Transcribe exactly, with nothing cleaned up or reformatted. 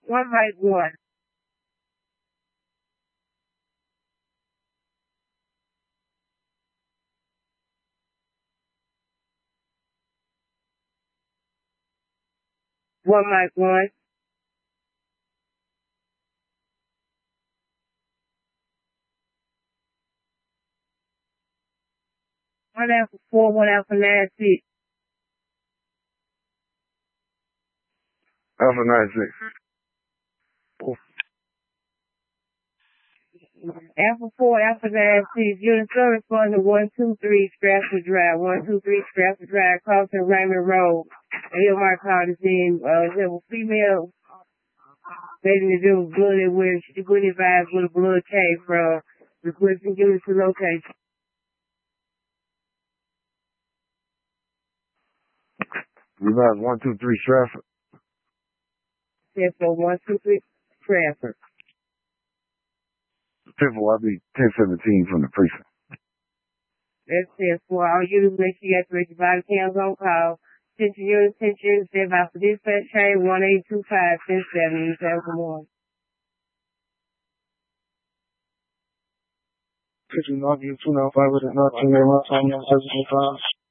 One Mike one. One Mike one. One Alpha four, one Alpha nine six. Alpha nine six. Alpha four, Alpha nine six. Unit service going to one two three Stratford Drive. one two three Stratford Drive, crossing Raymond Road. And here my car is in, uh, there was a female making to do blood where she good advised where the blood came from. Requesting unit to location. Revive one two three Stratford. Yes, so one two three Stratford. Triple, I'll be ten seventeen from the precinct. That's it. For all units, make sure you activate your body cams on call. Attention units, attention units, stand by for dispatch train one eight two five, ten seven, seven one. Could you not be two nine five with a not two nine one time,